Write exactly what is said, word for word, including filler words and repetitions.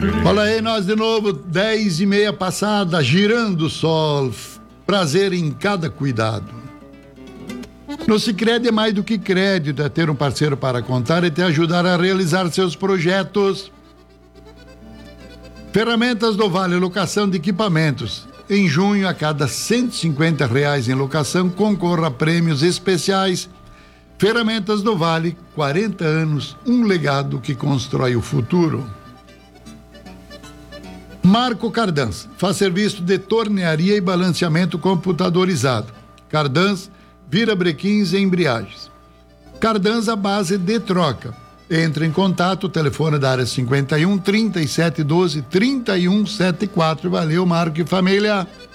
Olha aí, nós de novo, dez e meia passada, girando o sol, prazer em cada cuidado. No Sicredi é mais do que crédito, é ter um parceiro para contar e te ajudar a realizar seus projetos. Ferramentas do Vale, locação de equipamentos. Em junho, a cada cento e cinquenta reais em locação, concorra a prêmios especiais. Ferramentas do Vale, quarenta anos, um legado que constrói o futuro. Marco Cardans, faz serviço de tornearia e balanceamento computadorizado. Cardans, virabrequins e embreagens. Cardans, a base de troca. Entre em contato, telefone da área cinquenta e um, trinta e sete doze, trinta e um setenta e quatro. Valeu, Marco e família.